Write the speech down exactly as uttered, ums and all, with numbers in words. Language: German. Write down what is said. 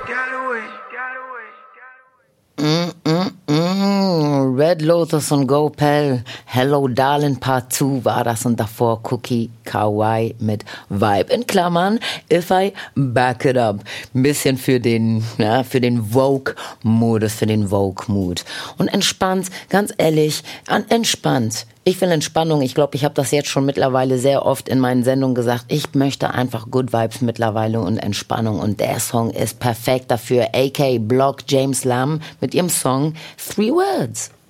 Mm, mm, mm. Red Lotus und Go Pell. Hello Darling Part zwei war das und davor Cookie Kawaii mit Vibe. In Klammern, if I back it up. Ein bisschen für den, ja, für den Vogue-Modus, für den Vogue-Mood. Und entspannt, ganz ehrlich, an, entspannt. Ich will Entspannung. Ich glaube, ich habe das jetzt schon mittlerweile sehr oft in meinen Sendungen gesagt. Ich möchte einfach Good Vibes mittlerweile und Entspannung. Und der Song ist perfekt dafür. A K Block James Lamb mit ihrem Song Three Words.